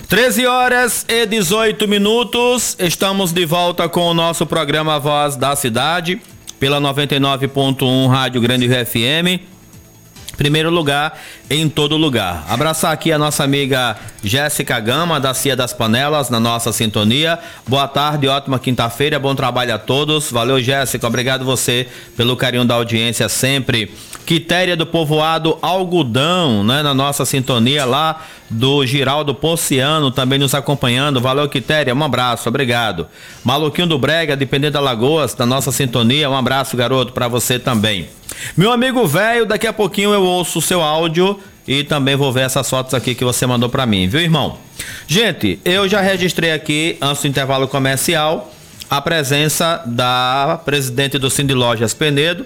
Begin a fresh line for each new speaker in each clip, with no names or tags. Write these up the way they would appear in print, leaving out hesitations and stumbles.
13h18, estamos de volta com o nosso programa Voz da Cidade, pela 99.1 Rádio Grande FM. Primeiro lugar em todo lugar. Abraçar aqui a nossa amiga Jéssica Gama, da Cia das Panelas, na nossa sintonia. Boa tarde, ótima quinta-feira, bom trabalho a todos. Valeu, Jéssica, obrigado você pelo carinho da audiência sempre. Quitéria do Povoado Algodão, né, na nossa sintonia lá do Giraldo Ponciano, também nos acompanhando. Valeu, Quitéria, um abraço, obrigado. Maluquinho do Brega, dependendo da Lagoas, da nossa sintonia, um abraço, garoto, para você também. Meu amigo velho, daqui a pouquinho eu ouço o seu áudio e também vou ver essas fotos aqui que você mandou para mim, viu, irmão? Gente, eu já registrei aqui, antes do intervalo comercial, a presença da presidente do Cindy Lojas Penedo,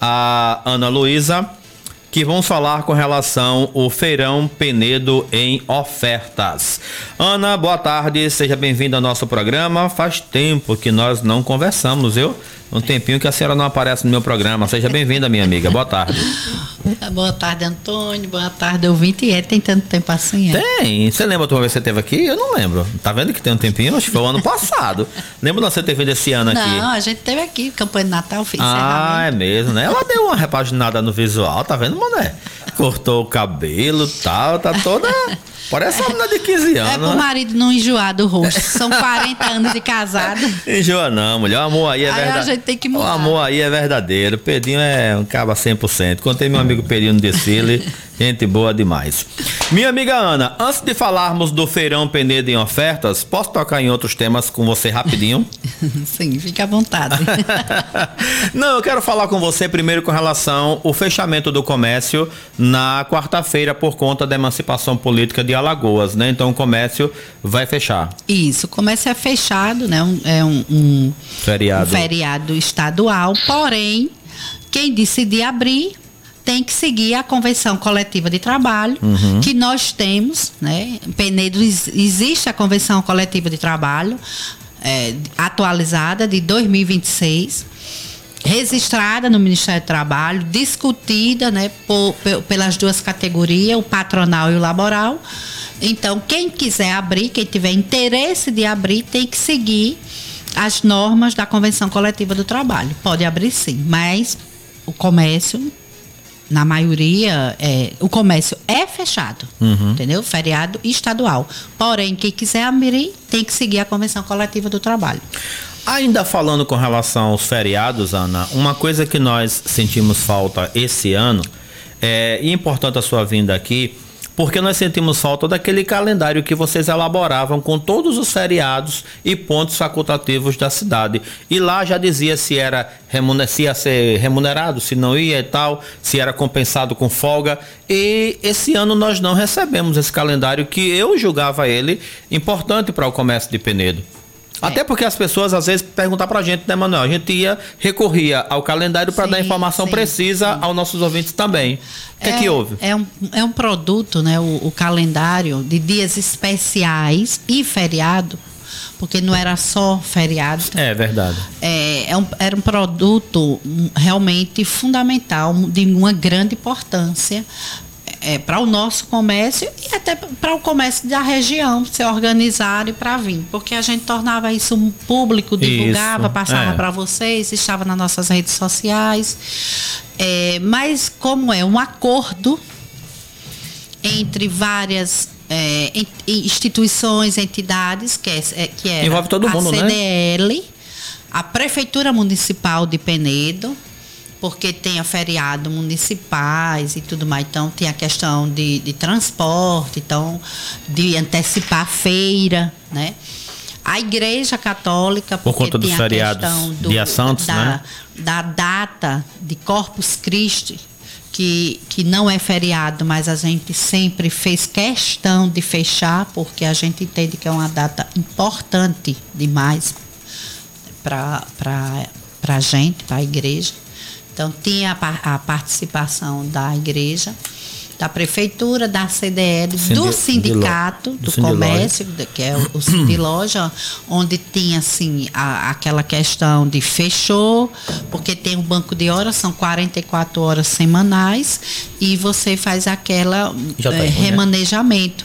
a Ana Luísa, que vamos falar com relação ao Feirão Penedo em ofertas. Ana, boa tarde, seja bem-vinda ao nosso programa. Faz tempo que nós não conversamos, viu? Um tempinho que a senhora não aparece no meu programa. Seja bem-vinda, minha amiga. Boa tarde.
Boa tarde, Antônio. Boa tarde, ouvinte. Tem tanto tempo assim?
Tem. Você lembra a última vez que você esteve aqui? Eu não lembro. Tá vendo que tem um tempinho? Acho que foi o ano passado. Lembra de você ter vindo esse ano aqui?
Não, a gente teve aqui, campanha de Natal, fiz
é mesmo, né? Ela deu uma repaginada no visual, tá vendo, mané? Cortou o cabelo e tal, tá toda... Parece uma menina de 15 anos.
É pro marido não enjoar do rosto. São 40 anos de casado.
Enjoa não, mulher. O amor aí é verdadeiro.
A gente tem que mudar.
O amor aí é verdadeiro. O Pedrinho é um caba 100%. Contei meu amigo Pedrinho no desfile. Gente boa demais. Minha amiga Ana, antes de falarmos do Feirão Penedo em ofertas, posso tocar em outros temas com você rapidinho?
Sim, fica à vontade.
Não, eu quero falar com você primeiro com relação ao fechamento do comércio na quarta-feira por conta da emancipação política de Alagoas, né? Então o comércio vai fechar.
Isso, o comércio é fechado, né? É um feriado estadual, porém, quem decidir abrir tem que seguir a convenção coletiva de trabalho que nós temos, né? Em Penedo existe a convenção coletiva de trabalho atualizada de 2026, registrada no Ministério do Trabalho, discutida, né, pelas duas categorias, o patronal e o laboral. Então, quem quiser abrir, quem tiver interesse de abrir, tem que seguir as normas da convenção coletiva do trabalho. Pode abrir sim, mas o comércio, na maioria, o comércio é fechado, entendeu? Feriado estadual. Porém, quem quiser abrir, tem que seguir a convenção coletiva do trabalho.
Ainda falando com relação aos feriados, Ana, uma coisa que nós sentimos falta esse ano, e é importante a sua vinda aqui, porque nós sentimos falta daquele calendário que vocês elaboravam com todos os feriados e pontos facultativos da cidade. E lá já dizia se ia ser remunerado, se não ia e tal, se era compensado com folga. E esse ano nós não recebemos esse calendário que eu julgava ele importante para o comércio de Penedo. Até porque as pessoas às vezes perguntam pra gente, né, Manuel? A gente recorria ao calendário para dar informação precisa aos nossos ouvintes também. O que é que houve?
É um produto, né? O calendário de dias especiais e feriado, porque não era só feriado.
É verdade.
Era um produto realmente fundamental, de uma grande importância para o nosso comércio e até para o comércio da região se organizar e para vir, porque a gente tornava isso público, divulgava, passava para vocês, estava nas nossas redes sociais, mas como é um acordo entre várias instituições, entidades, que é
envolve todo mundo,
a CDL, né? A Prefeitura Municipal de Penedo, porque tem feriado municipais e tudo mais, então tem a questão de transporte, então de antecipar a feira, né? A Igreja Católica,
por conta dos feriados, Dia Santos, né?
Da data de Corpus Christi, que não é feriado, mas a gente sempre fez questão de fechar, porque a gente entende que é uma data importante demais para a gente, para a igreja. Então, tinha a participação da igreja, da prefeitura, da CDL, do sindicato, do comércio, que é o Cindy Loja, onde tinha, assim, aquela questão de fechou, porque tem um banco de horas, são 44 horas semanais, e você faz aquela remanejamento.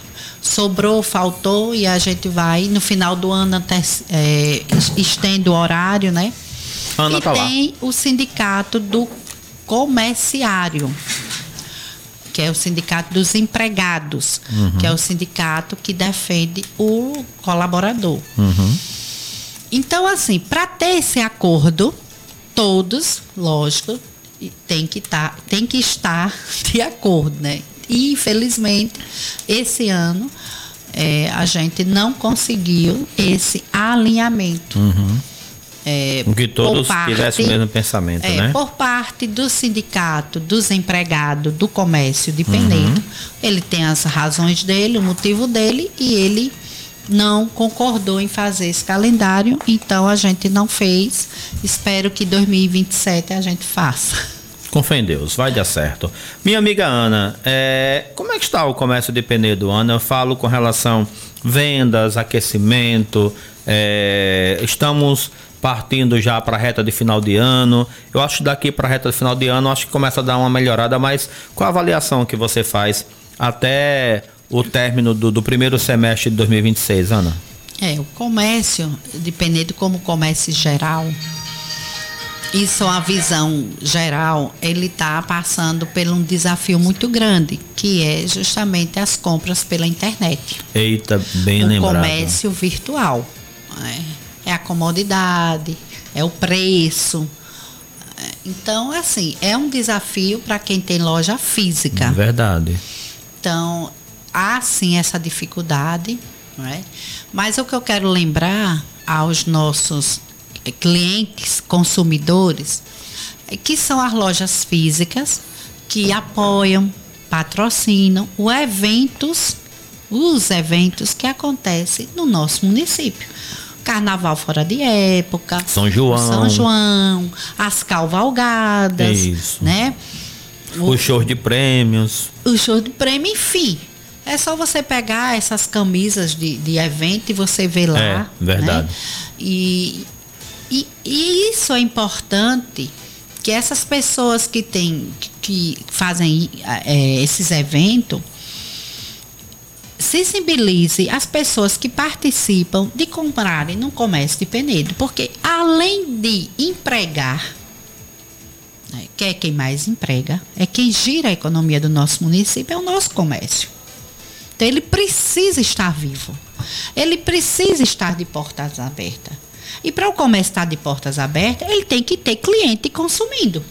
sobrou, faltou, e a gente vai, no final do ano, estende o horário, né?
Ana,
e
tá
tem
lá.
o sindicato do comerciário, que é o sindicato dos empregados, que é o sindicato que defende o colaborador. Então, assim, para ter esse acordo, todos, lógico, tem que estar de acordo, né? E, infelizmente, esse ano a gente não conseguiu esse alinhamento.
Que todos tivessem o mesmo pensamento, né?
Por parte do sindicato, dos empregados, do comércio de Penedo, ele tem as razões dele, o motivo dele, e ele não concordou em fazer esse calendário, então a gente não fez. Espero que 2027 a gente faça.
Com fé em Deus, vai dar certo. Minha amiga Ana, como é que está o comércio de Penedo, Ana? Eu falo com relação vendas, aquecimento, estamos partindo já para a reta de final de ano. Eu acho que daqui para a reta de final de ano, acho que começa a dar uma melhorada, mas qual a avaliação que você faz até o término do primeiro semestre de 2026, Ana?
O comércio de Penedo, como comércio geral, isso é uma visão geral, ele está passando por um desafio muito grande, que é justamente as compras pela internet.
Eita, bem lembrado.
O comércio virtual. É a comodidade, é o preço. Então, assim, é um desafio para quem tem loja física.
Verdade.
Então, há sim essa dificuldade, não é? Mas o que eu quero lembrar aos nossos clientes, consumidores, é que são as lojas físicas que apoiam, patrocinam os eventos que acontecem no nosso município. Carnaval fora de época,
São João,
as cavalgadas,
isso,
né?
O show de prêmios.
O show de prêmio, enfim. É só você pegar essas camisas de evento e você ver lá.
Verdade.
Né? E isso é importante, que essas pessoas que fazem esses eventos sensibilize as pessoas que participam de comprarem no comércio de Penedo, porque além de empregar, que é quem mais emprega, é quem gira a economia do nosso município, é o nosso comércio. Então ele precisa estar vivo, ele precisa estar de portas abertas. E para o comércio estar de portas abertas, ele tem que ter cliente consumindo.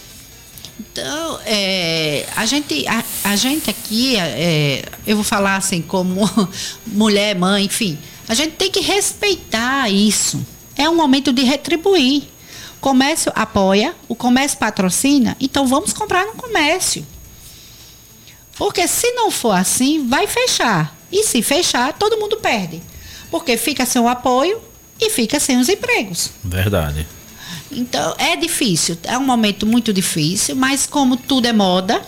Então, a gente aqui, eu vou falar assim, como mulher, mãe, enfim, a gente tem que respeitar isso. É um momento de retribuir. O comércio apoia, o comércio patrocina, então vamos comprar no comércio. Porque se não for assim, vai fechar. E se fechar, todo mundo perde. Porque fica sem o apoio e fica sem os empregos.
Verdade.
Então, é difícil, é um momento muito difícil, mas como tudo é moda,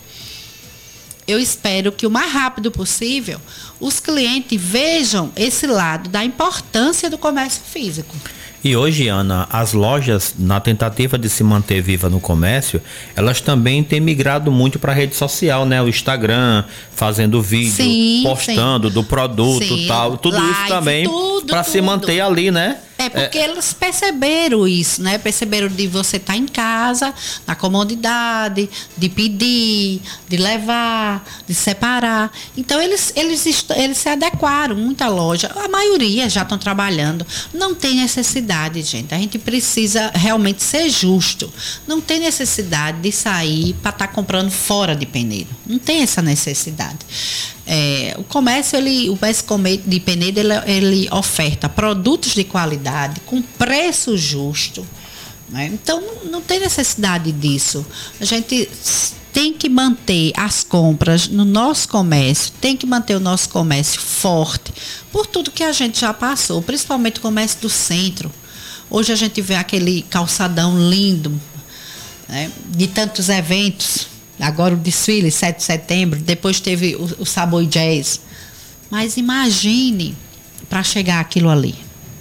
eu espero que o mais rápido possível os clientes vejam esse lado da importância do comércio físico.
E hoje, Ana, as lojas, na tentativa de se manter viva no comércio, elas também têm migrado muito para a rede social, né? O Instagram, fazendo vídeo, postando do produto e tal. Tudo live, isso também para se manter ali, né?
Porque eles perceberam isso, né? Perceberam de você estar em casa, na comodidade, de pedir, de levar, de separar. Então, eles se adequaram, muita loja. A maioria já estão trabalhando. Não tem necessidade, gente. A gente precisa realmente ser justo. Não tem necessidade de sair para estar comprando fora de Penedo. Não tem essa necessidade. O comércio de Penedo, ele oferta produtos de qualidade, com preço justo, né? Então, não tem necessidade disso. A gente tem que manter as compras no nosso comércio, tem que manter o nosso comércio forte, por tudo que a gente já passou, principalmente o comércio do centro. Hoje a gente vê aquele calçadão lindo, né? De tantos eventos. Agora o desfile, 7 de setembro, depois teve o Sabor Jazz. Mas imagine para chegar aquilo ali.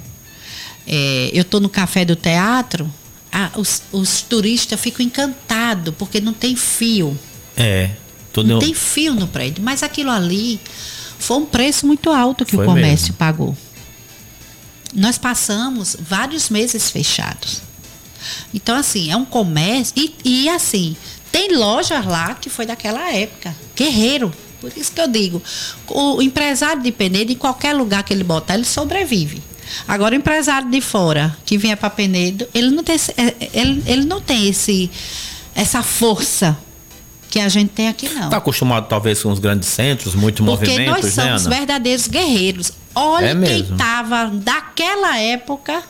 Eu estou no Café do Teatro, os turistas ficam encantados, porque não tem fio.
Tudo
não tem fio no prédio, mas aquilo ali, Foi um preço muito alto que
Foi
o comércio
mesmo.
pagou. Nós passamos vários meses fechados. Então, assim, é um comércio. E assim, tem lojas lá que foi daquela época. Guerreiro. Por isso que eu digo, o empresário de Penedo, em qualquer lugar que ele botar, ele sobrevive. Agora, o empresário de fora, que vier para Penedo, ele não tem essa força que a gente tem aqui, não.
Está acostumado, talvez, com os grandes centros, muito
Porque
movimentos,
nós somos
né, Ana?
verdadeiros guerreiros. Olha
É
quem
mesmo.
estava daquela época,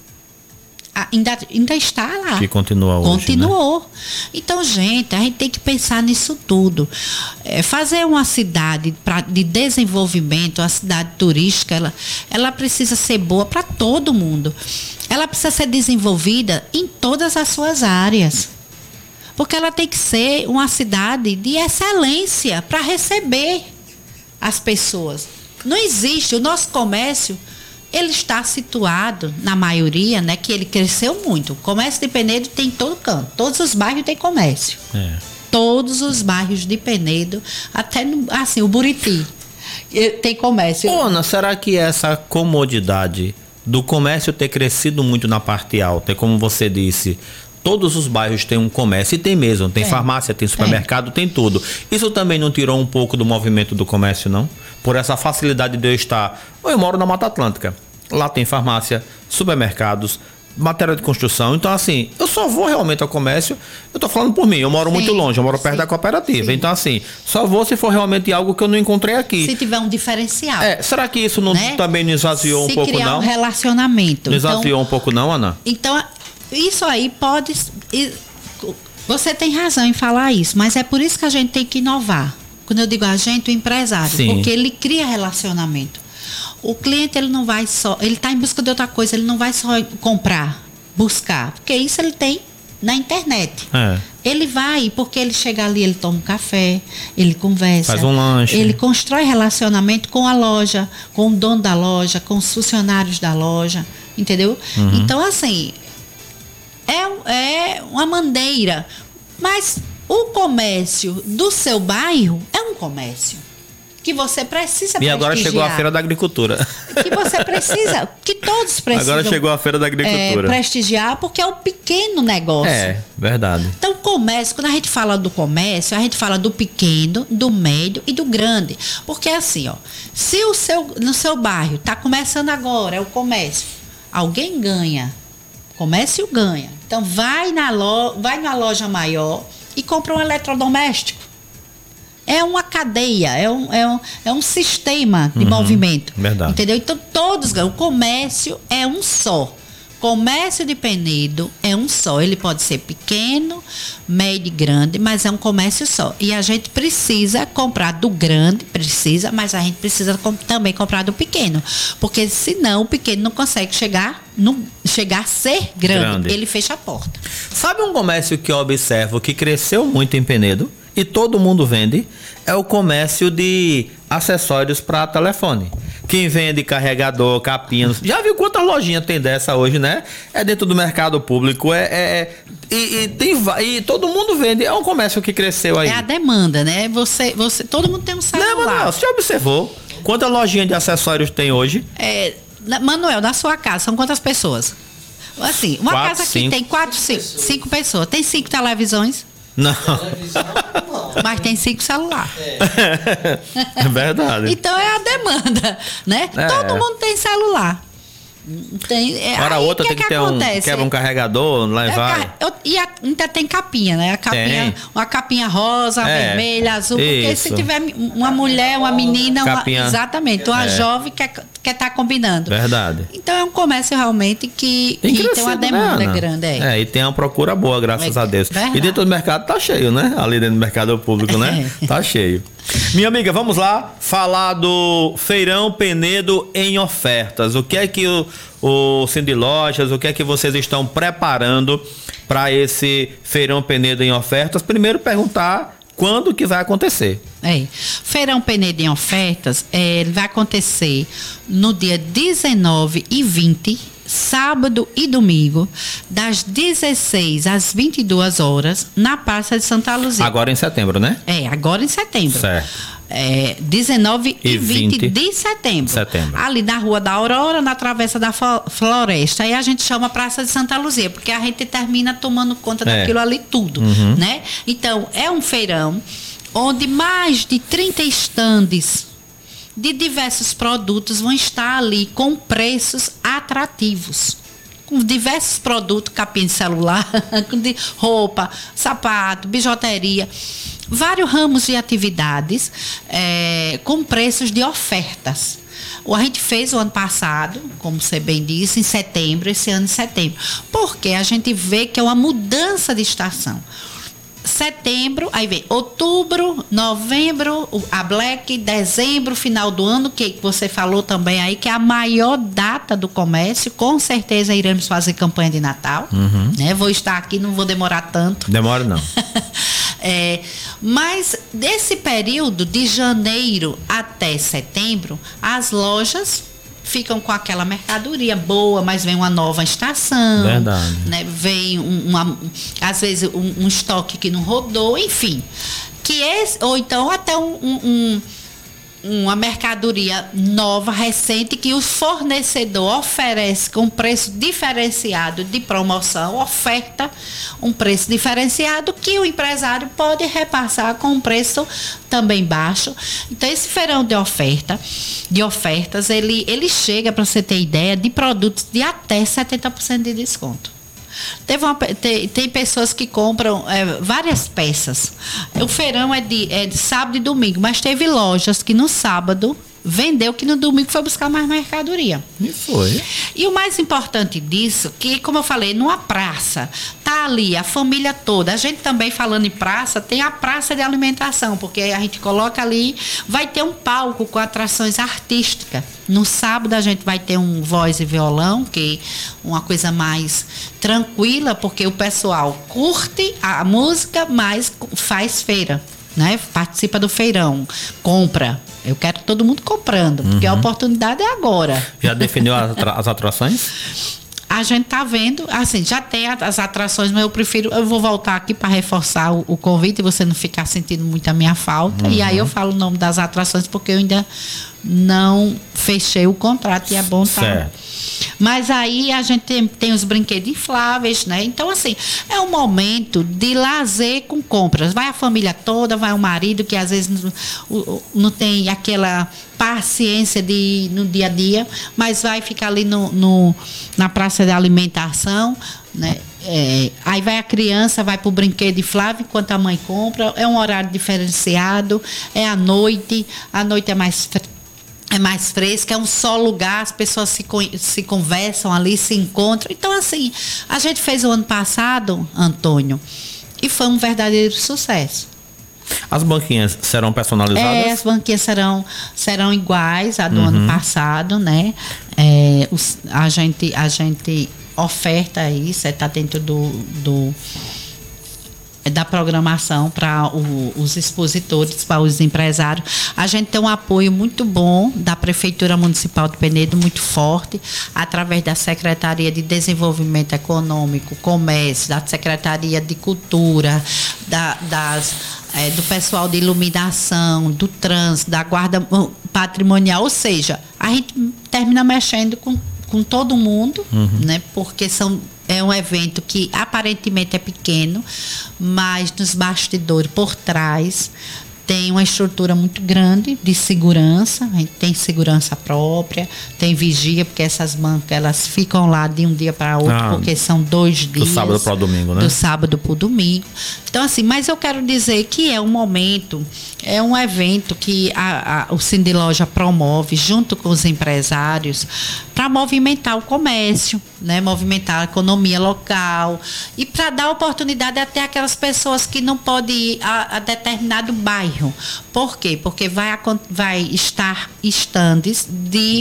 ainda está lá.
Que continua hoje,
Continuou. Então, gente, a gente tem que pensar nisso tudo. Fazer uma cidade de desenvolvimento, uma cidade turística, ela precisa ser boa para todo mundo. Ela precisa ser desenvolvida em todas as suas áreas. Porque ela tem que ser uma cidade de excelência para receber as pessoas. Não existe. O nosso comércio, ele está situado, na maioria, né, que ele cresceu muito. O comércio de Penedo tem em todo canto. Todos os bairros têm comércio. Todos os bairros de Penedo, até assim, o Buriti tem comércio.
Ô, Ana, será que essa comodidade do comércio ter crescido muito na parte alta, é como você disse, todos os bairros têm um comércio, e tem mesmo, tem farmácia, tem supermercado, tem tudo. Isso também não tirou um pouco do movimento do comércio, não? Por essa facilidade de eu estar... Eu moro na Mata Atlântica, lá tem farmácia, supermercados, matéria de construção. Então, assim, eu só vou realmente ao comércio, eu tô falando por mim, eu moro muito longe, eu moro perto da cooperativa. Então, assim, só vou se for realmente algo que eu não encontrei aqui.
Se tiver um diferencial.
Será que isso não também nos esvaziou um pouco, não?
Se criar um relacionamento.
Nos esvaziou um pouco, não, Ana?
Então, isso aí pode... Você tem razão em falar isso, mas é por isso que a gente tem que inovar. Quando eu digo a gente, o empresário.
Sim.
Porque ele cria relacionamento. O cliente, ele não vai só... Ele está em busca de outra coisa, ele não vai só comprar, buscar. Porque isso ele tem na internet. Ele vai, porque ele chega ali, ele toma um café, ele conversa.
Faz um lanche.
Ele constrói relacionamento com a loja, com o dono da loja, com os funcionários da loja. Entendeu? Então, assim... É uma maneira, mas o comércio do seu bairro é um comércio que você precisa prestigiar.
E agora chegou a Feira da Agricultura.
Que você precisa, que todos precisam.
Agora chegou a Feira da Agricultura.
Prestigiar, porque é um pequeno negócio.
Verdade.
Então, o comércio, quando a gente fala do comércio, a gente fala do pequeno, do médio e do grande. Porque assim, se no seu bairro está começando agora, é o comércio, alguém ganha. Comércio ganha. Então, vai na loja maior e compra um eletrodoméstico. É uma cadeia, é um sistema de movimento.
Verdade.
Entendeu? Então, todos ganham. O comércio é um só. Comércio de Penedo é um só. Ele pode ser pequeno, médio e grande, mas é um comércio só. E a gente precisa comprar do grande, mas a gente precisa também comprar do pequeno. Porque senão o pequeno não consegue chegar a ser grande. Ele fecha a porta.
Sabe um comércio que eu observo que cresceu muito em Penedo e todo mundo vende? É o comércio de acessórios para telefone. Quem vende carregador, capinhas. Já viu quantas lojinhas tem dessa hoje, né? É dentro do mercado público. E todo mundo vende. É um comércio que cresceu aí.
É a demanda, né? Todo mundo tem um celular.
Não, você já observou quantas lojinhas de acessórios tem hoje?
Manuel, na sua casa, são quantas pessoas? Assim, uma
4,
casa que
5.
tem 4, 5 pessoas. Tem 5 televisões?
Não.
Mas tem 5 celulares.
É verdade.
Então é a demanda, né? Todo mundo tem celular.
Hora outra tem que ter quebra um carregador, lá vai.
E ainda tem capinha, né? Uma capinha rosa, vermelha, azul. Porque se tiver uma mulher, uma menina, exatamente, uma jovem quer estar combinando.
Verdade.
Então é um comércio realmente que tem uma demanda grande.
E tem uma procura boa, graças a Deus.
Verdade.
E dentro do mercado tá cheio, né? Ali dentro do mercado público, né? Tá cheio. Minha amiga, vamos lá falar do Feirão Penedo em ofertas. O que é que o Cindy Lojas, o que é que vocês estão preparando para esse Feirão Penedo em ofertas? Primeiro perguntar quando que vai acontecer.
Feirão Penedo em ofertas, ele vai acontecer no dia 19 e 20, sábado e domingo, das 16 às 22 horas, na Praça de Santa Luzia.
Agora em setembro, né?
Agora em setembro.
Certo.
19 e 20 de setembro. Ali na Rua da Aurora, na Travessa da Floresta. Aí a gente chama Praça de Santa Luzia, porque a gente termina tomando conta daquilo ali tudo, né? Então, é um feirão onde mais de 30 estandes de diversos produtos vão estar ali com preços atrativos. Com diversos produtos, capinha de celular, de roupa, sapato, bijuteria, vários ramos de atividades com preços de ofertas. A gente fez o ano passado, como você bem disse, em setembro, esse ano em setembro, porque a gente vê que é uma mudança de estação. Setembro, aí vem outubro, novembro, a Black, dezembro, final do ano, que você falou também aí, que é a maior data do comércio. Com certeza iremos fazer campanha de Natal, né? Vou estar aqui, não vou demorar tanto.
Demora não.
Mas desse período de janeiro até setembro, as lojas ficam com aquela mercadoria boa, mas vem uma nova estação.
Verdade.
Né? Vem às vezes um estoque que não rodou, enfim. Ou então até uma mercadoria nova, recente, que o fornecedor oferece com preço diferenciado de promoção, oferta um preço diferenciado que o empresário pode repassar com um preço também baixo. Então, esse feirão de ofertas, ele chega, para você ter ideia, de produtos de até 70% de desconto. Tem pessoas que compram várias peças. O feirão é de sábado e domingo, mas teve lojas que no sábado vendeu, que no domingo foi buscar mais mercadoria.
E foi.
E o mais importante disso, que como eu falei, numa praça, tá ali a família toda. A gente também, falando em praça, tem a praça de alimentação, porque a gente coloca ali, vai ter um palco com atrações artísticas. No sábado a gente vai ter um voz e violão, que é uma coisa mais tranquila, porque o pessoal curte a música, mas faz feira, né? Participa do feirão, compra. Eu quero todo mundo comprando, porque a oportunidade é agora.
Já definiu as atrações?
A gente tá vendo, assim, já tem as atrações, mas eu vou voltar aqui para reforçar o convite e você não ficar sentindo muito a minha falta. E aí eu falo o nome das atrações, porque eu ainda não fechei o contrato e é bom estar.
Certo.
Mas aí a gente tem os brinquedos infláveis, né? Então, assim, é um momento de lazer com compras. Vai a família toda, vai o marido, que às vezes não tem aquela paciência de ir no dia a dia, mas vai ficar ali na praça de alimentação, né? Aí vai a criança, vai para o brinquedo inflável enquanto a mãe compra. É um horário diferenciado, é à noite é mais fresca, é um só lugar, as pessoas se conversam ali, se encontram. Então, assim, a gente fez o ano passado, Antônio, e foi um verdadeiro sucesso.
As banquinhas serão personalizadas?
As banquinhas serão iguais à do ano passado, né? A gente oferta isso, está dentro da programação para os expositores, para os empresários. A gente tem um apoio muito bom da Prefeitura Municipal de Penedo, muito forte, através da Secretaria de Desenvolvimento Econômico, Comércio, da Secretaria de Cultura, do pessoal de iluminação, do trânsito, da Guarda Patrimonial. Ou seja, a gente termina mexendo com todo mundo, né? Porque é um evento que aparentemente é pequeno, mas nos bastidores, por trás, tem uma estrutura muito grande de segurança. A gente tem segurança própria, tem vigia, porque essas bancas elas ficam lá de um dia para outro, porque são 2 dias.
Do sábado para o domingo, né?
Do sábado para o domingo. Então, assim, mas eu quero dizer que é um momento, é um evento que o Cine Loja promove junto com os empresários para movimentar o comércio, né? Movimentar a economia local e para dar oportunidade até aquelas pessoas que não podem ir a determinado bairro. Por quê? Porque vai estar estandes de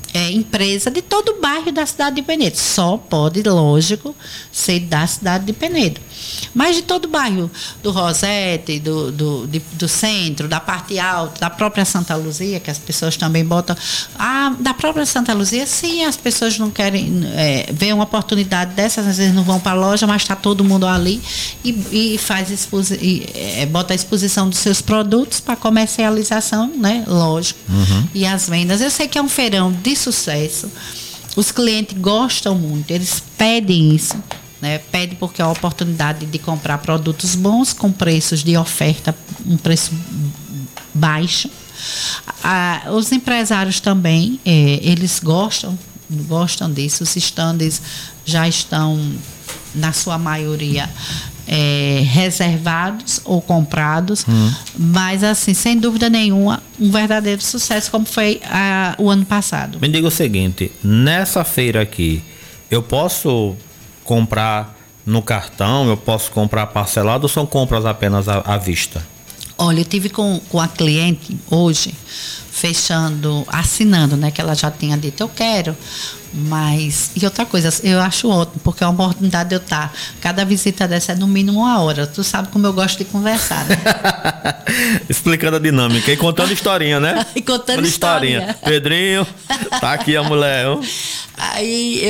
empresa de todo o bairro da cidade de Penedo. Só pode, lógico, ser da cidade de Penedo. Mas de todo o bairro, do Rosete, do centro, da parte alta, da própria Santa Luzia, que as pessoas também botam. Da própria Santa Luzia, sim, as pessoas não querem ver uma oportunidade dessas, às vezes não vão para a loja, mas está todo mundo ali e bota a exposição dos seus produtos para comercialização, né? Lógico. E as vendas. Eu sei que é um feirão de sucesso. Os clientes gostam muito, eles pedem isso. Né? Pede porque é a oportunidade de comprar produtos bons com preços de oferta, um preço baixo. Os empresários também, eles gostam disso. Os estandes já estão, na sua maioria, reservados ou comprados, mas assim, sem dúvida nenhuma, um verdadeiro sucesso, como foi o ano passado.
Me diga o seguinte, nessa feira aqui, eu posso comprar no cartão, eu posso comprar parcelado ou são compras apenas à vista?
Olha, eu tive com a cliente hoje, assinando, né? Que ela já tinha dito, eu quero. Mas, e outra coisa, eu acho ótimo, porque é uma oportunidade de eu estar. Cada visita dessa é no mínimo 1 hora. Tu sabe como eu gosto de conversar, né?
Explicando a dinâmica e contando historinha, né?
E contando historinha.
Pedrinho, tá aqui a mulher.
Aí,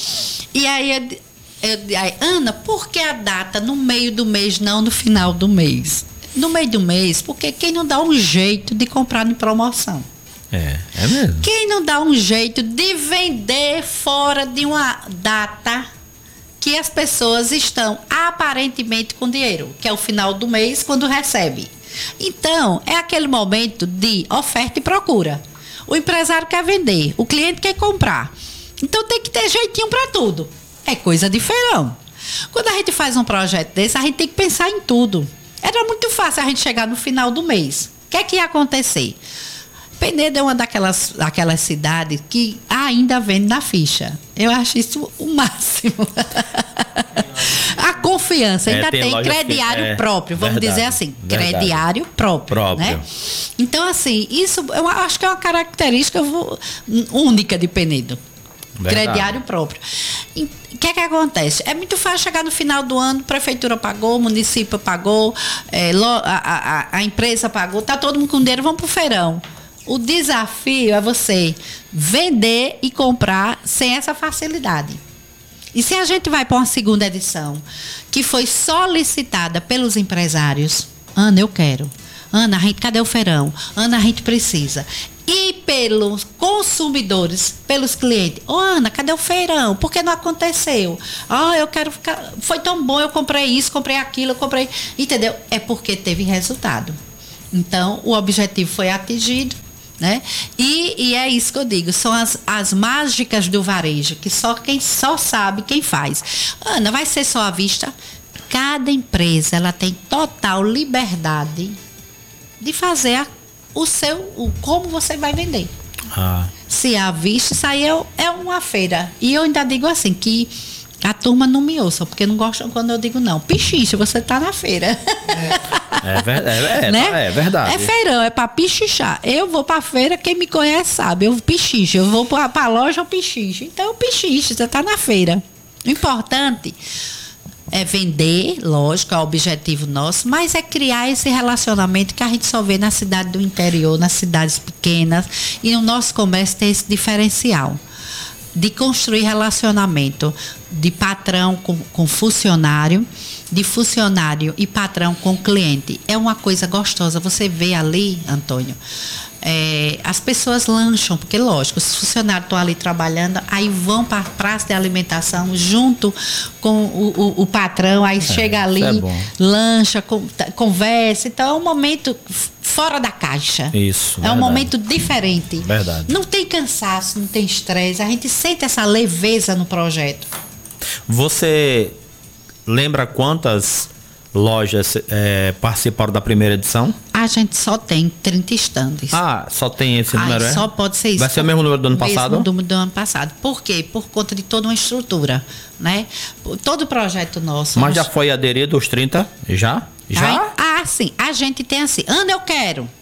Ana, por que a data no meio do mês, não no final do mês? No meio do mês, porque quem não dá um jeito de comprar em promoção?
É mesmo.
Quem não dá um jeito de vender fora de uma data que as pessoas estão aparentemente com dinheiro, que é o final do mês, quando recebe. Então, é aquele momento de oferta e procura. O empresário quer vender, o cliente quer comprar. Então, tem que ter jeitinho para tudo. É coisa de feirão. Quando a gente faz um projeto desse, a gente tem que pensar em tudo. Era muito fácil a gente chegar no final do mês. O que é que ia acontecer? Penedo é uma daquelas cidades que ainda vende na ficha. Eu acho isso o máximo. A confiança ainda tem crediário próprio, vamos dizer assim. Crediário próprio. Né? Então, assim, isso eu acho que é uma característica única de Penedo. Crediário próprio. O que é que acontece? É muito fácil chegar no final do ano, a prefeitura pagou, o município pagou, a empresa pagou, tá todo mundo com dinheiro, vamos pro feirão. O desafio é você vender e comprar sem essa facilidade. E se a gente vai para uma segunda edição, que foi solicitada pelos empresários, Ana, eu quero. Ana, cadê o feirão? Ana, a gente precisa. E pelos consumidores, pelos clientes. Ana, cadê o feirão? Por que não aconteceu? Eu quero ficar... Foi tão bom, eu comprei isso, comprei aquilo, eu comprei... Entendeu? É porque teve resultado. Então, o objetivo foi atingido, né? E é isso que eu digo, são as mágicas do varejo, que quem só sabe quem faz. Ana, vai ser só à vista? Cada empresa, ela tem total liberdade de fazer como você vai vender. Se à vista, isso aí é uma feira. E eu ainda digo assim, que a turma não me ouça, porque não gostam quando eu digo não. Pichiche, você tá na feira.
Né? É verdade.
É feirão, é pra pichichar. Eu vou pra feira, quem me conhece sabe, eu pichiche. Eu vou pra loja, eu pichiche. Então, pichiche, você tá na feira. O importante é vender, lógico, é o objetivo nosso, mas é criar esse relacionamento que a gente só vê na cidade do interior, nas cidades pequenas, e no nosso comércio tem esse diferencial de construir relacionamento de patrão com funcionário, de funcionário e patrão com cliente. É uma coisa gostosa. Você vê ali, Antônio, as pessoas lancham, porque lógico, os funcionários estão ali trabalhando, aí vão para a praça de alimentação junto com o patrão, aí chega ali, lancha, conversa. Então é um momento fora da caixa.
Isso.
É um momento diferente.
Verdade.
Não tem cansaço, não tem estresse, a gente sente essa leveza no projeto.
Você lembra quantas lojas participaram da primeira edição?
A gente só tem 30 estandes.
Só tem esse número,
só pode ser isso.
Vai ser o mesmo número do ano passado?
Do ano passado. Por quê? Por conta de toda uma estrutura, né? Todo projeto nosso...
Mas já foi aderido os 30? Já?
Sim. A gente tem assim, Ana, eu quero.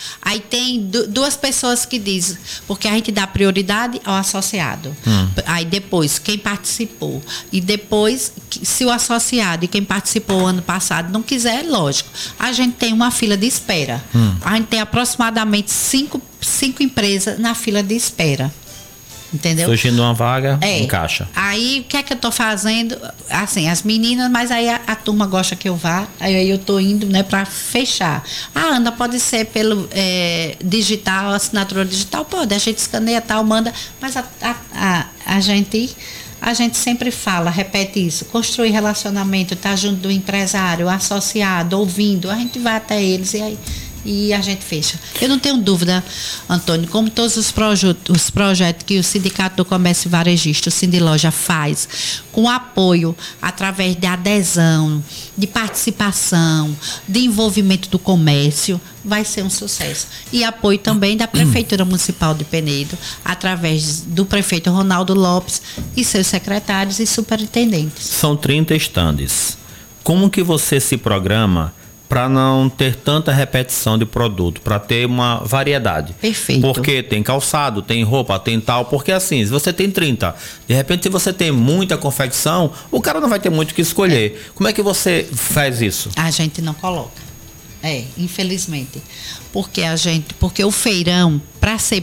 Aí tem duas pessoas que dizem, porque a gente dá prioridade ao associado. Aí depois, quem participou. E depois, se o associado e quem participou ano passado não quiser, lógico. A gente tem uma fila de espera. A gente tem aproximadamente cinco empresas na fila de espera. Entendeu?
Surgindo uma vaga, encaixa.
Aí, o que é que eu tô fazendo? Assim, as meninas, mas aí a turma gosta que eu vá, aí eu tô indo, né, pra fechar. Ana, pode ser pelo digital, assinatura digital? Pode, a gente escaneia tal, manda, mas a gente sempre fala, repete isso, construir relacionamento, tá junto do empresário, associado, ouvindo, a gente vai até eles e a gente fecha. Eu não tenho dúvida, Antônio, como todos os projetos que o Sindicato do Comércio Varejista, o Sindiloja, faz, com apoio, através de adesão, de participação, de envolvimento do comércio, vai ser um sucesso. E apoio também da Prefeitura Municipal de Penedo, através do prefeito Ronaldo Lopes e seus secretários e superintendentes.
São 30 estandes. Como que você se programa para não ter tanta repetição de produto, para ter uma variedade?
Perfeito.
Porque tem calçado, tem roupa, tem tal, porque assim, se você tem 30, de repente se você tem muita confecção, o cara não vai ter muito o que escolher. Como é que você faz isso?
A gente não coloca. Infelizmente. Porque o feirão, para ser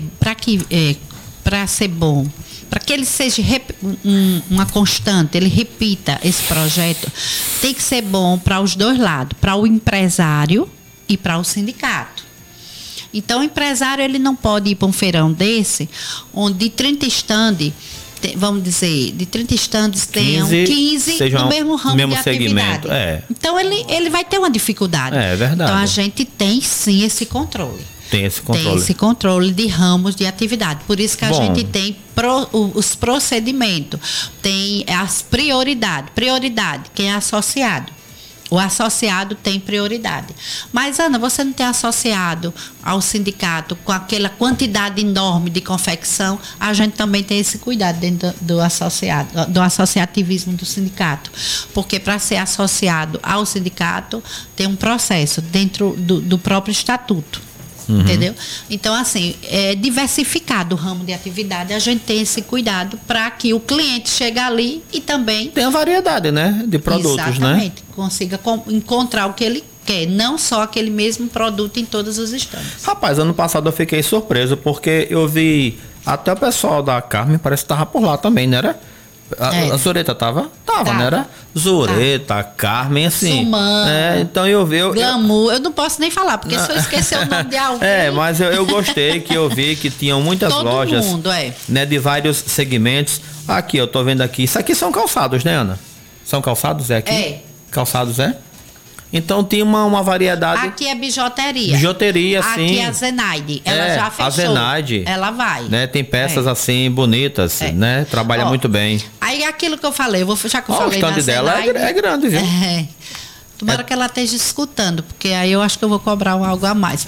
bom, para que ele seja uma constante, ele repita esse projeto, tem que ser bom para os dois lados, para o empresário e para o sindicato. Então, o empresário ele não pode ir para um feirão desse, onde de 30 estandes, vamos dizer, de 30 estandes tenham 15 do mesmo ramo de atividade. Então, ele vai ter uma dificuldade.
É verdade.
Então, a gente tem sim esse controle.
Tem esse
controle de ramos de atividade. Por isso que a gente tem os procedimentos, tem as prioridades. Prioridade, quem é associado. O associado tem prioridade. Mas, Ana, você não tem associado ao sindicato com aquela quantidade enorme de confecção, a gente também tem esse cuidado dentro do associativismo do sindicato. Porque para ser associado ao sindicato, tem um processo dentro do próprio estatuto. Entendeu? Então, assim, diversificado o ramo de atividade, a gente tem esse cuidado para que o cliente chegue ali e também
tem a variedade, né, de produtos,
exatamente, né? Consiga encontrar o que ele quer, não só aquele mesmo produto em todos os estandes.
Rapaz, ano passado eu fiquei surpreso porque eu vi até o pessoal da Carmen, parece que tava por lá também, não era? A Zureta tava, não era? Zureta, Carmen, assim.
Sumana,
então eu vi.
Glamour, eu não posso nem falar, porque se eu esquecer o nome de alguém.
Mas eu gostei que eu vi que tinham muitas lojas.
Todo mundo,
né, de vários segmentos. Aqui, eu tô vendo aqui. Isso aqui são calçados, né, Ana? São calçados, aqui? Calçados, Então tinha uma variedade.
Aqui é bijuteria.
Bijuteria, sim.
Aqui é a Zenaide. Ela já fechou.
A Zenaide.
Ela vai.
Né? Tem peças assim bonitas, né? Trabalha muito bem.
Aí aquilo que eu falei, já que eu falei
o stand dela é grande, viu?
Tomara que ela esteja escutando, porque aí eu acho que eu vou cobrar algo a mais.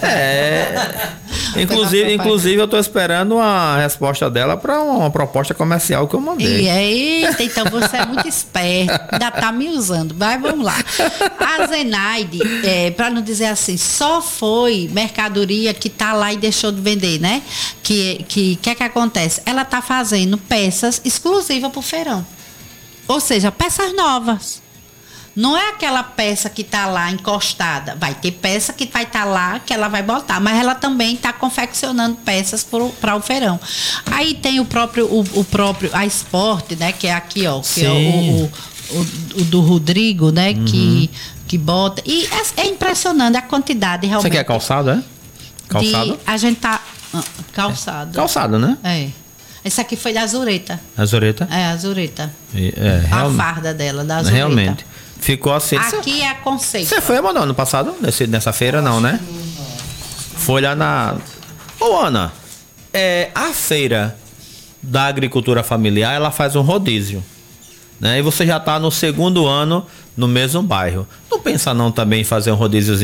Inclusive eu tô esperando a resposta dela para uma proposta comercial que eu mandei.
Eita, então você é muito esperto, ainda tá me usando. Mas vamos lá. A Zenaide, para não dizer assim, só foi mercadoria que tá lá e deixou de vender, né? Que acontece? Ela tá fazendo peças exclusivas pro feirão. Ou seja, peças novas. Não é aquela peça que está lá encostada. Vai ter peça que vai estar lá, que ela vai botar. Mas ela também está confeccionando peças para o feirão. Aí tem o próprio a Sport, né? Que é aqui, ó. Que é o do Rodrigo, né? Que bota. E é impressionante a quantidade, realmente.
Isso aqui é calçado, Calçado?
A gente tá... Calçado.
Calçado, né?
Esse aqui foi da Zureta.
A Zureta?
A Zureta. A farda dela, da Zureta.
Realmente. Ficou assim.
Aqui é a Conceito.
Você foi, mano, ano passado? Nessa feira, não, né? Foi lá na... Ô, Ana, a feira da agricultura familiar, ela faz um rodízio, né? E você já tá no segundo ano no mesmo bairro. Não pensa não também em fazer um rodíziozinho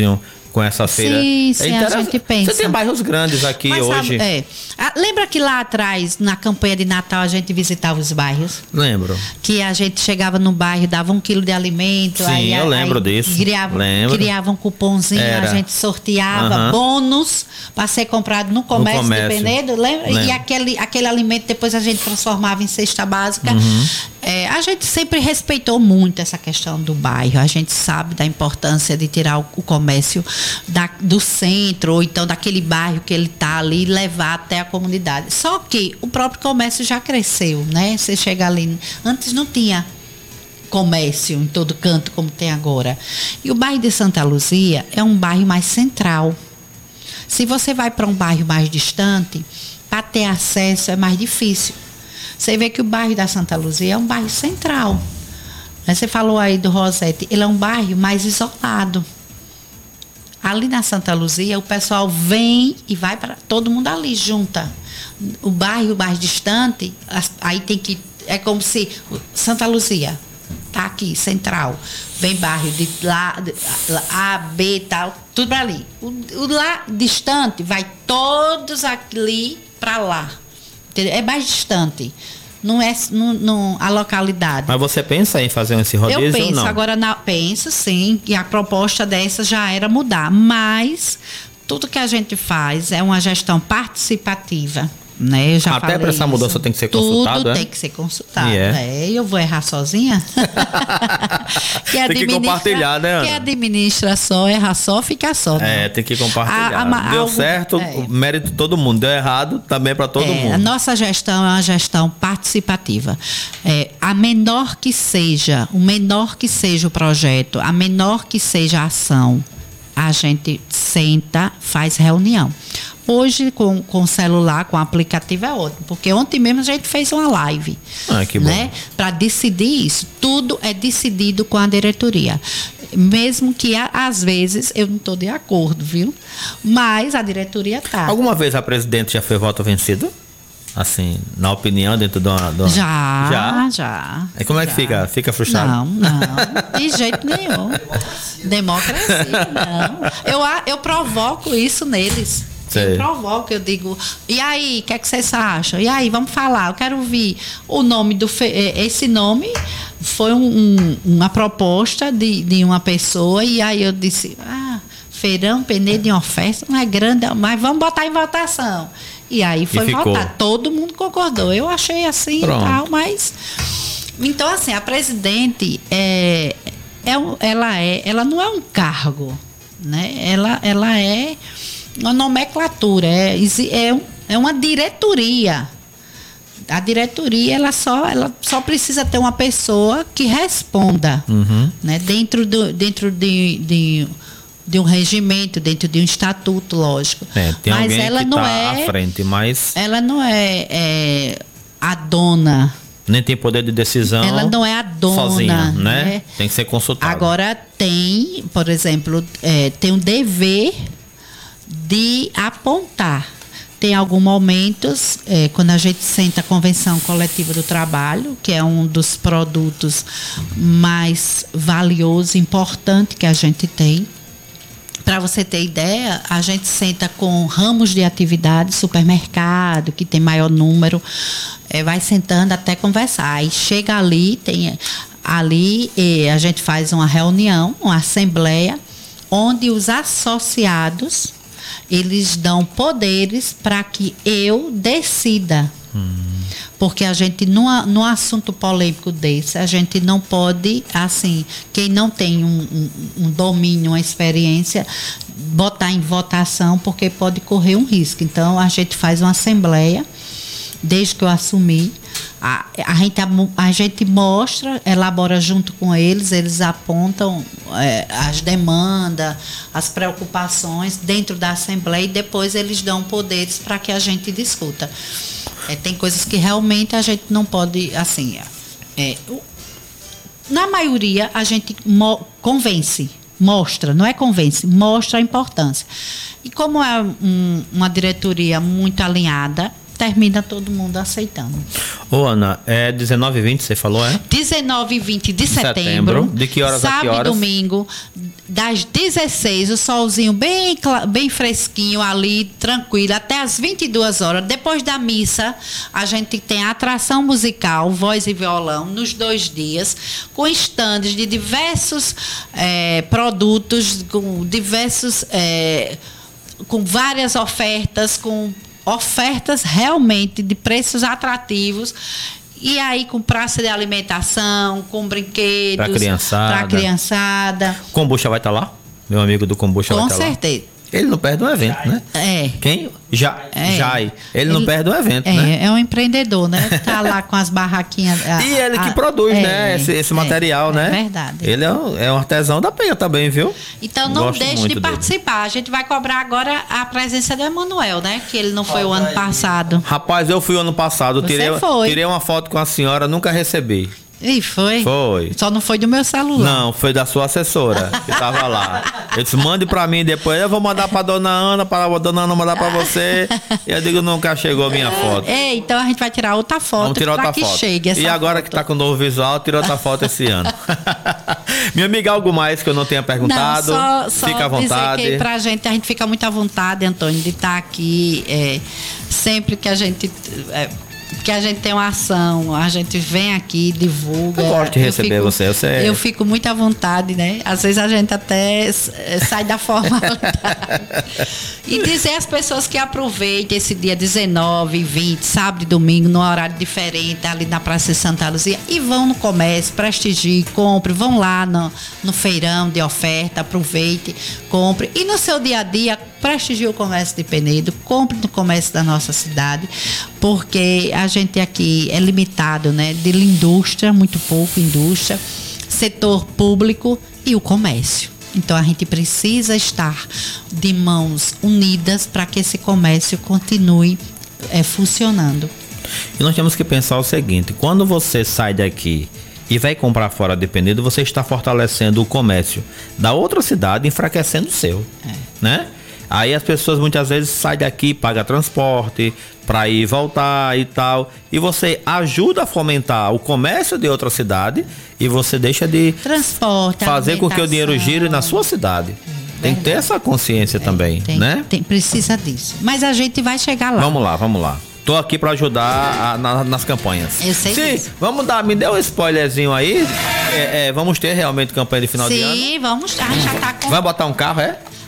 com essa feira.
Sim, a gente pensa.
Você tem bairros grandes aqui. Mas hoje.
Lembra que lá atrás, na campanha de Natal, a gente visitava os bairros?
Lembro.
Que a gente chegava no bairro, dava 1 quilo de alimento.
Sim, eu lembro disso.
Criava um cupomzinho, a gente sorteava bônus para ser comprado no comércio dependendo. Lembra? E aquele alimento depois a gente transformava em cesta básica. A gente sempre respeitou muito essa questão do bairro. A gente sabe da importância de tirar o comércio do centro, ou então daquele bairro que ele está ali, e levar até a comunidade. Só que o próprio comércio já cresceu, né? Você chega ali, antes não tinha comércio em todo canto como tem agora. E o bairro de Santa Luzia é um bairro mais central. Se você vai para um bairro mais distante, para ter acesso é mais difícil. Você vê que o bairro da Santa Luzia é um bairro central. Você falou aí do Rosete, ele é um bairro mais isolado. Ali na Santa Luzia, o pessoal vem e vai para todo mundo ali, junta. O bairro mais distante, aí tem que... É como se Santa Luzia tá aqui, central. Vem bairro de lá, A, B e tal, tudo para ali. O lá distante, vai todos ali para lá. Entendeu? É mais distante. Não é a localidade.
Mas você pensa em fazer esse rodízio?
Eu penso,
ou não?
Agora penso sim, que a proposta dessa já era mudar, mas tudo que a gente faz é uma gestão participativa, né? Eu já
até para essa mudança tem que ser consultado,
tudo tem que ser consultado. Eu vou errar sozinha?
Tem que compartilhar, né, Ana?
Quem administra só, erra só, fica só. Né?
Tem que compartilhar. Deu certo, mérito de todo mundo. Deu errado, também para todo mundo.
A nossa gestão é uma gestão participativa. O menor que seja o projeto, a menor que seja a ação, a gente senta, faz reunião. Hoje, com o celular, com o aplicativo, é ótimo. Porque ontem mesmo a gente fez uma live.
Que bom.
Né? Para decidir isso. Tudo é decidido com a diretoria. Mesmo que, às vezes, eu não estou de acordo, viu? Mas a diretoria está.
Alguma vez a presidente já foi voto vencido? Assim, na opinião, dentro de uma...
Já.
E como é que fica? Fica frustrado?
Não. De jeito nenhum. Democracia, não. Eu provoco isso neles. Eu provoco, eu digo, e aí, o que é que vocês acham? E aí, vamos falar, eu quero ouvir o nome esse nome foi uma proposta de uma pessoa, e aí eu disse, Feirão Penedo em oferta não é grande, mas vamos botar em votação. E aí foi votar, todo mundo concordou. Eu achei assim e tal, mas... Então, assim, a presidente, ela não é um cargo, né? Ela é uma nomenclatura, é uma diretoria. A diretoria, ela só precisa ter uma pessoa que responda, né? Dentro de um regimento, dentro de um estatuto, lógico.
Tem
mas
alguém
ela
que
não
à frente, mas...
Ela não é a dona.
Nem tem poder de decisão.
Ela não é a dona.
Sozinha, né? Tem que ser consultada.
Agora tem, por exemplo, tem um dever de apontar. Tem alguns momentos, quando a gente senta a Convenção Coletiva do Trabalho, que é um dos produtos mais valiosos, importante que a gente tem. Para você ter ideia, a gente senta com ramos de atividade, supermercado, que tem maior número, vai sentando até conversar. Aí chega ali, a gente faz uma reunião, uma assembleia, onde os associados, eles dão poderes para que eu decida. Porque a gente, num assunto polêmico desse, a gente não pode, assim, quem não tem um domínio, uma experiência, botar em votação, porque pode correr um risco. Então, a gente faz uma assembleia, desde que eu assumi, a gente mostra, elabora junto com eles apontam as demandas, as preocupações dentro da Assembleia, e depois eles dão poderes para que a gente discuta. Tem coisas que realmente a gente não pode, assim, na maioria a gente convence, mostra, não é convence, mostra a importância. E como é uma diretoria muito alinhada, termina todo mundo aceitando.
Ô, Ana, é 19 e 20, você falou, é?
19 e 20 de setembro.
De que horas a que
sábado
horas?
e domingo, das 16, o solzinho bem fresquinho ali, tranquilo, até as 22 horas. Depois da missa, a gente tem atração musical, voz e violão, nos 2 dias, com estandes de diversos produtos, com diversos... com várias ofertas, com ofertas realmente de preços atrativos. E aí com praça de alimentação, com brinquedos.
Pra criançada. Kombucha vai estar lá? Meu amigo do Kombucha vai estar lá? Com certeza. Ele não perde um evento, né? Quem? Jai. Ele não perde um evento, né?
É um empreendedor, né? Tá lá com as barraquinhas.
E ele que produz, né? Esse material, né?
É verdade.
Ele é um artesão da penha também, viu?
Então não deixe de participar. A gente vai cobrar agora a presença do Emanuel, né? Que ele não foi o ano passado.
Rapaz, eu fui o ano passado. Tirei uma foto com a senhora, nunca recebi.
E foi?
Foi.
Só não foi do meu celular.
Não, foi da sua assessora, que tava lá. Eu disse, mande pra mim depois. Eu vou mandar pra dona Ana, para a dona Ana mandar pra você. E eu digo, nunca chegou a minha foto.
Então a gente vai tirar outra foto.
Vamos tirar outra foto.
Chegue essa
e agora
foto.
Que tá com o novo visual, tira outra foto esse ano. Minha amiga, algo mais que eu não tenha perguntado?
Não, só
fica à vontade.
Dizer que pra gente, a gente fica muito à vontade, Antônio, de estar aqui. Sempre que a gente tem uma ação, a gente vem aqui, divulga.
Eu gosto de receber você.
Eu fico muito à vontade, né? Às vezes a gente até sai da formalidade. E dizer às pessoas que aproveitem esse dia 19 e 20, sábado e domingo, num horário diferente, ali na Praça de Santa Luzia, e vão no comércio, prestigiem, compre, vão lá no feirão de oferta, aproveite, compre. E no seu dia a dia, prestigie o comércio de Penedo, compre no comércio da nossa cidade, porque a gente aqui é limitado, né? De indústria, muito pouco indústria, setor público e o comércio. Então a gente precisa estar de mãos unidas para que esse comércio continue funcionando.
E nós temos que pensar o seguinte: quando você sai daqui e vai comprar fora de Penedo, você está fortalecendo o comércio da outra cidade, enfraquecendo o seu, né? Aí as pessoas muitas vezes saem daqui, pagam transporte para ir voltar e tal. E você ajuda a fomentar o comércio de outra cidade e você deixa de
transporte,
fazer com que o dinheiro gire na sua cidade. Tem que ter essa consciência também, né?
Precisa disso. Mas a gente vai chegar lá.
Vamos lá. Tô aqui para ajudar nas campanhas.
Eu sei disso.
Vamos me dê um spoilerzinho aí. Vamos ter realmente campanha de final de ano?
Sim, vamos. A gente já tá com...
Vai botar um carro,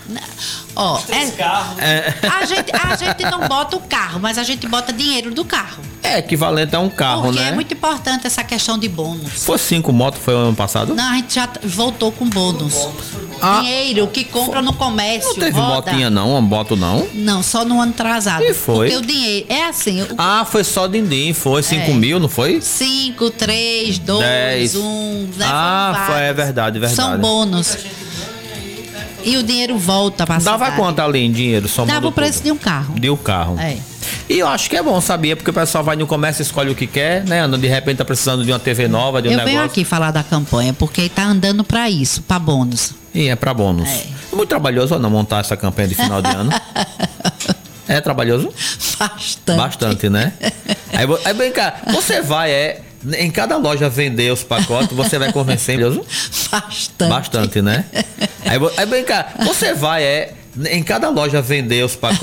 a gente não bota o carro, mas a gente bota dinheiro do carro.
É equivalente a um carro,
porque
né?
É muito importante essa questão de bônus.
Foi 5 motos, foi o ano passado?
Não, a gente já voltou com bônus. Dinheiro que compra no comércio.
Não teve motinha não, uma moto não?
Não, só no ano atrasado.
E foi?
Porque o dinheiro, é assim.
Foi só din-din, foi 5 mil, não foi?
5, 3, 2,
10.
1.
É verdade.
São bônus. E o dinheiro volta para a cidade.
Dava quanto ali em dinheiro?
Dava o preço de um carro.
De um carro. E eu acho que é bom, sabia? Porque o pessoal vai no comércio, escolhe o que quer, né? De repente tá precisando de uma TV nova, de um negócio.
Eu venho aqui falar da campanha, porque tá andando para isso, para bônus.
E é para bônus. Muito trabalhoso ou não montar essa campanha de final de ano? É trabalhoso? Bastante, né? Aí vem cá, você vai, em cada loja vender os pacotes, você vai convencer. Bastante, né? Aí vem cá, você vai, em cada loja vender os pacotes.